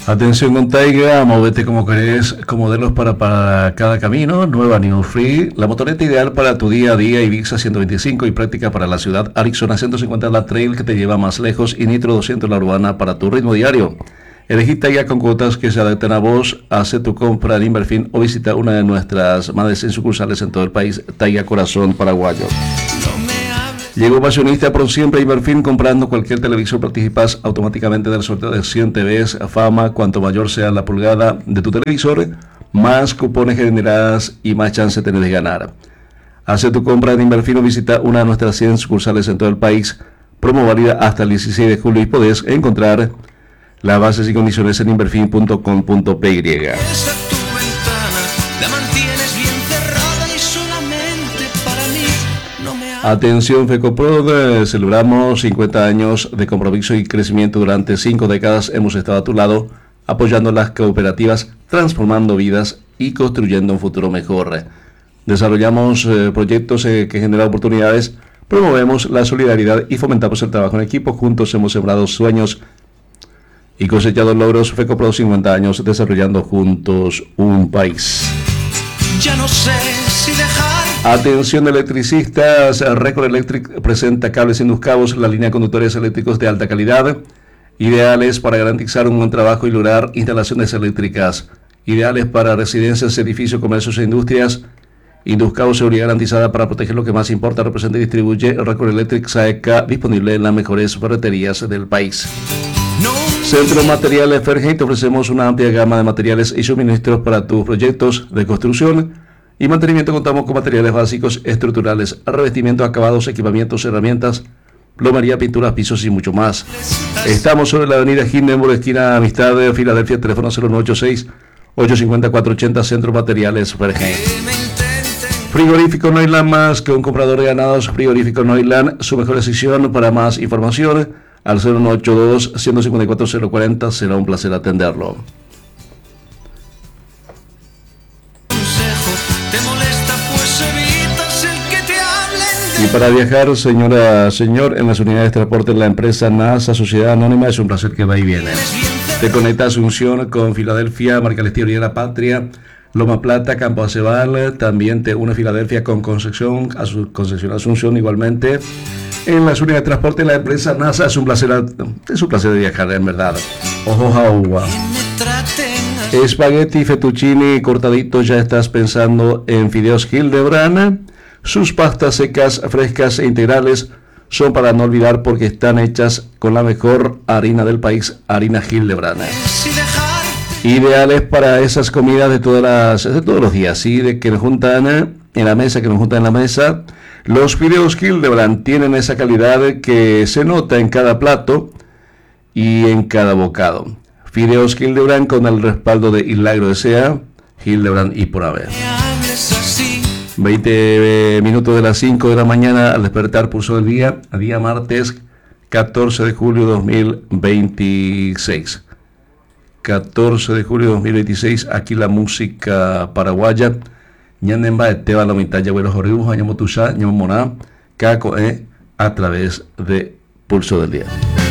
Atención con Taiga, móvete como querés, con modelos para cada camino, nueva New Free, la motoneta ideal para tu día a día, Ibiza 125 y práctica para la ciudad, Arizona 150 la trail que te lleva más lejos y Nitro 200 la urbana para tu ritmo diario. Elegí Taiga con cuotas que se adapten a vos, hace tu compra en Inverfin o visita una de nuestras más de 100 sucursales en todo el país, Taiga Corazón Paraguayo. Llegó Pasionista por siempre a Inverfin. Comprando cualquier televisor participas automáticamente del sorteo de 100 TVs Fama. Cuanto mayor sea la pulgada de tu televisor, más cupones generas y más chance tenés de ganar. Hace tu compra en Inverfin o visita una de nuestras 100 sucursales en todo el país. Promo válida hasta el 16 de julio y podés encontrar las bases y condiciones en inverfin.com.py. Atención FECOPROD, celebramos 50 años de compromiso y crecimiento. Durante 5 décadas hemos estado a tu lado, apoyando las cooperativas, transformando vidas y construyendo un futuro mejor. Desarrollamos proyectos que generan oportunidades, promovemos la solidaridad y fomentamos el trabajo en equipo. Juntos hemos sembrado sueños y cosechado logros. FECOPROD 50 años desarrollando juntos un país. Ya no sé si dejar. Atención electricistas, Record Electric presenta cables sin cabos, la línea de conductores eléctricos de alta calidad, ideales para garantizar un buen trabajo y lograr instalaciones eléctricas, ideales para residencias, edificios, comercios e industrias. Induscabo, seguridad garantizada para proteger lo que más importa. Representa y distribuye Record Electric SAECA, disponible en las mejores ferreterías del país. Centro Materiales Fergen, te ofrecemos una amplia gama de materiales y suministros para tus proyectos de construcción y mantenimiento. Contamos con materiales básicos, estructurales, revestimiento, acabados, equipamientos, herramientas, plomería, pinturas, pisos y mucho más. Estamos sobre la avenida Hindenburg, esquina Amistad de Filadelfia, teléfono 0986-850-480, Centro Materiales Fergen. Frigorífico Noiland, más que un comprador de ganados. Frigorífico Noiland, su mejor decisión. Para más información, al 0182-154-040, será un placer atenderlo. Y para viajar, señora, señor, en las unidades de transporte de la empresa NASA, Sociedad Anónima, es un placer que va y viene. Te conecta Asunción con Filadelfia, Marca el Estilo y La Patria, Loma Plata, Campo Acebal. También te une Filadelfia con Concepción Asunción igualmente. En las unidades de transporte de la empresa NASA es un placer de viajar, en verdad. Ojos a agua. Espagueti, fettuccini, cortaditos, ya estás pensando en fideos Hildebrand. Sus pastas secas, frescas e integrales son para no olvidar porque están hechas con la mejor harina del país, harina Hildebrand. Ideales para esas comidas de todos los días, ¿sí? De que nos juntan en la mesa, Los fideos Hildebrand tienen esa calidad que se nota en cada plato y en cada bocado. Fideos Hildebrand con el respaldo de Hilagro S.A., Hildebrand y por haber. 20 minutos de las 5 de la mañana al despertar, pulso del día, a día martes 14 de julio de 2026. 14 de julio de 2026, aquí la música paraguaya. Ñanemba Esteban la mitad Yagüero Jorribuja, Ñamotusá, Ñamomoná, Caco, a través de Pulso del Día.